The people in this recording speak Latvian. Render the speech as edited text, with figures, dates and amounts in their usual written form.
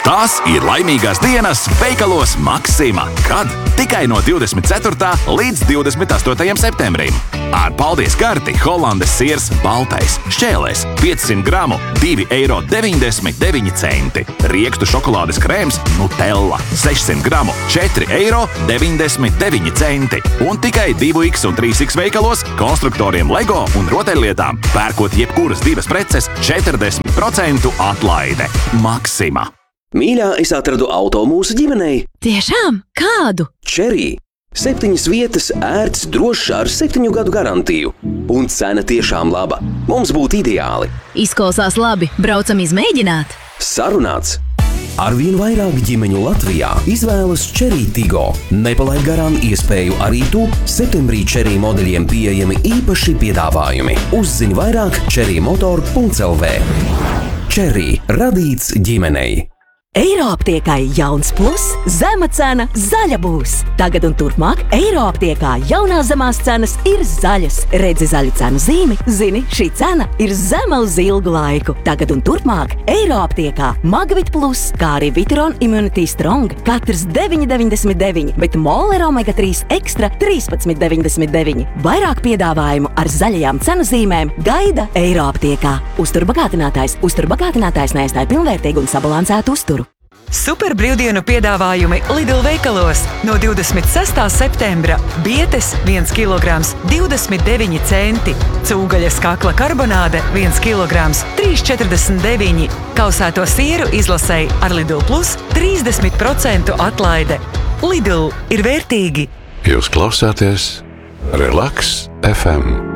Tās ir laimīgās dienas veikalos Maksima, kad tikai no 24. līdz 28. septembrim. Ar paldies karti Holandes siers baltais, šķēlēs 500 gramu 2,99 €. Riekstu šokolādes krēms Nutella 600 gramu 4,99 €. Un tikai 2X un 3X veikalos konstruktoriem Lego un rotaļlietām pērkot jebkuras divas preces 40% atlaide. Maksima. Mīļā, es atradu auto mūsu ģimenei. Tiešām? Kādu? Cherry. 7 vietas, ērts, drošs ar 7 gadu garantiju. Un cena tiešām laba. Mums būtu ideāli. Izklausās labi. Braucam izmēģināt. Sarunāts. Arvien vairāk ģimeņu Latvijā izvēlas Cherry Tiggo. Nepalaid garām iespēju arī tu. Septembrī Cherry modeļiem pieejami īpaši piedāvājumi. Uzzini vairāk cherrymotor.lv. Cherry radīts ģimenei. Eiroaptiekai jauns plus, zema cena, zaļa būs. Tagad un turpmāk Eiroaptiekā jaunās zemās cenas ir zaļas. Redzi zaļu cenu zīmi, zini, šī cena ir zema uz ilgu laiku. Tagad un turpmāk Eiroaptiekā Magvit plus, kā arī Viteron Immunity Strong, katrs 9,99, bet Moler Omega 3 Extra 13,99. Vairāk piedāvājumu ar zaļajām cenu zīmēm gaida Eiroaptiekā. Uzturbagātinātājs neaizstāja pilnvērtīgu un sabalansētu uzturu. Super brīvdienu piedāvājumi Lidl veikalos no 26. septembra. Bietes 1 kg 29 centi, cūgaļas kakla karbonāde 1 kg 3,49. Kausēto sieru izlasēji ar Lidl Plus 30% atlaide. Lidl ir vērtīgi. Jūs klausāties Relaks FM.